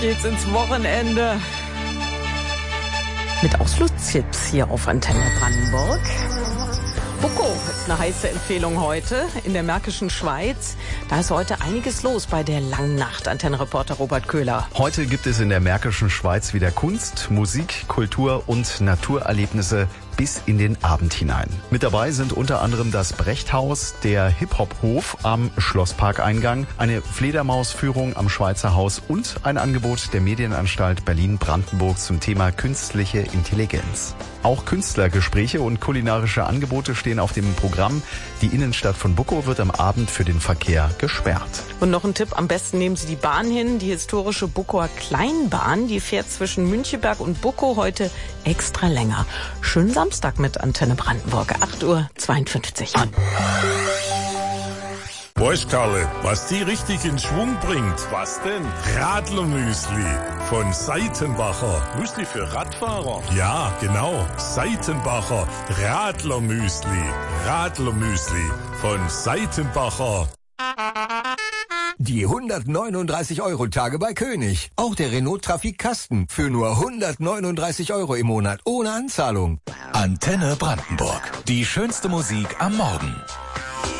Geht's ins Wochenende. Mit Ausflugstipps hier auf Antenne Brandenburg. Buckow ist eine heiße Empfehlung heute in der Märkischen Schweiz. Da ist heute einiges los bei der langen Nacht. Antenne-Reporter Robert Köhler. Heute gibt es in der Märkischen Schweiz wieder Kunst, Musik, Kultur und Naturerlebnisse bis in den Abend hinein. Mit dabei sind unter anderem das Brechthaus, der Hip-Hop-Hof am Schlossparkeingang, eine Fledermausführung am Schweizer Haus und ein Angebot der Medienanstalt Berlin-Brandenburg zum Thema künstliche Intelligenz. Auch Künstlergespräche und kulinarische Angebote stehen auf dem Programm. Die Innenstadt von Buckow wird am Abend für den Verkehr gesperrt. Und noch ein Tipp, am besten nehmen Sie die Bahn hin. Die historische Buckower Kleinbahn, die fährt zwischen Müncheberg und Buckow heute extra länger. Schönen Samstag mit Antenne Brandenburg, 8:52 Uhr. Weißt Karle, was die richtig in Schwung bringt? Was denn? Radlermüsli von Seitenbacher. Müsli für Radfahrer? Ja, genau. Seitenbacher Radlermüsli. Radlermüsli von Seitenbacher. Die 139-Euro-Tage bei König. Auch der Renault Trafic Kasten für nur 139 Euro im Monat ohne Anzahlung. Antenne Brandenburg. Die schönste Musik am Morgen.